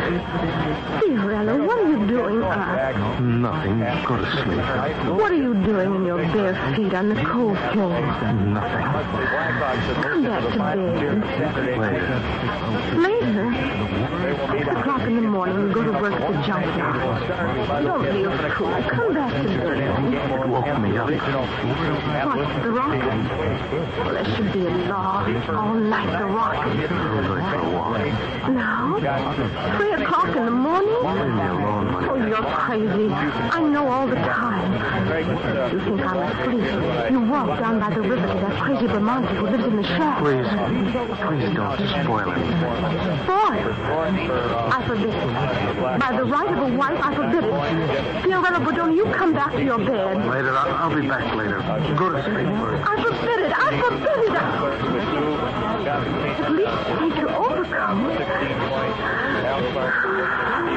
Fiorello, what are you doing up? Nothing. Go to sleep. What are you doing in your bare feet on the cold floor? Nothing. Come back to bed. Later? 6 o'clock in the morning, you go to work at the junkyard. Don't be a fool. Come back to bed. It woke me up. What's the rocket? Well, there should be a law. All night, the rocket. I'm going for a walk. Now? 3 o'clock in the morning? Leave me alone, Oh, honey. you're crazy. I know all the time. You think I'm asleep. You walk down by the river to that crazy Vermonter who lives in the shack. Please don't spoil it. Spoil? I forbid it. By the right of a wife, I forbid it. Fiorello, but don't you come back to your bed. Later. I'll be back later. Go to sleep first. I forbid it. I forbid it. At least take your overcoat.